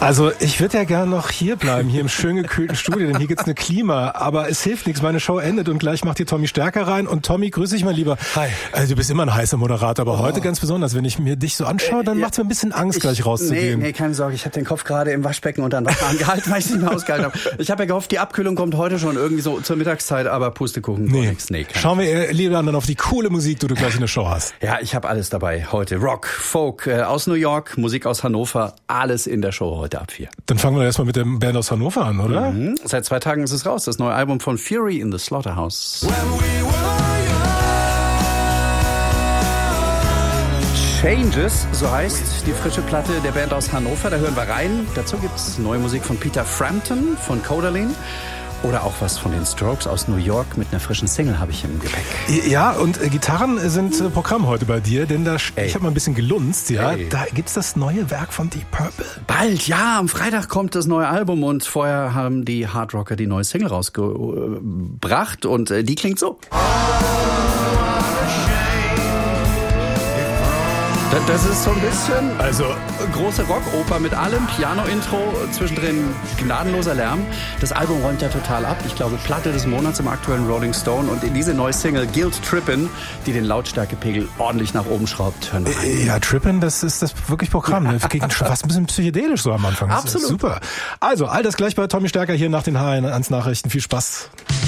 Also ich würde ja gerne noch hier bleiben, hier im schön gekühlten Studio, denn hier gibt's eine Klima. Aber es hilft nichts, meine Show endet und gleich macht hier Tommy Stärker rein. Und Tommy, grüß dich mal lieber. Hi. Also du bist immer ein heißer Moderator, aber heute ganz besonders. Wenn ich mir dich so anschaue, dann macht's mir ein bisschen Angst, gleich rauszugehen. Nee, keine Sorge, ich habe den Kopf gerade im Waschbecken unter den Wasser angehalten, weil ich nicht mehr ausgehalten habe. Ich habe ja gehofft, die Abkühlung kommt heute schon irgendwie so zur Mittagszeit, aber Pustekuchen, nix. Nee, schauen wir lieber dann auf die coole Musik, die du gleich in der Show hast. Ja, ich habe alles dabei heute. Rock, Folk, aus New York, Musik aus Hannover, alles in der Show heute ab 4. Dann fangen wir erstmal mit der Band aus Hannover an, oder? Mhm. Seit 2 Tagen ist es raus, das neue Album von Fury in the Slaughterhouse. Changes, so heißt die frische Platte der Band aus Hannover, da hören wir rein. Dazu gibt's neue Musik von Peter Frampton von Codaline. Oder auch was von den Strokes aus New York mit einer frischen Single habe ich im Gepäck. Ja, und Gitarren sind Programm heute bei dir, denn ich habe mal ein bisschen gelunzt, ja. Ey. Da gibt's das neue Werk von Deep Purple. Bald, ja, am Freitag kommt das neue Album und vorher haben die Hard Rocker die neue Single rausgebracht und die klingt so. Das ist so ein bisschen große Rockoper mit allem, Piano-Intro, zwischendrin gnadenloser Lärm. Das Album räumt ja total ab. Ich glaube, Platte des Monats im aktuellen Rolling Stone. Und in diese neue Single Guilt Trippin', die den Lautstärkepegel ordentlich nach oben schraubt, hören wir rein. Ja, Trippin', das ist das wirklich Programm. Ne? Fast ein bisschen psychedelisch so am Anfang. Absolut. Super. Also, all das gleich bei Tommy Stärker hier nach den H1 Nachrichten. Viel Spaß.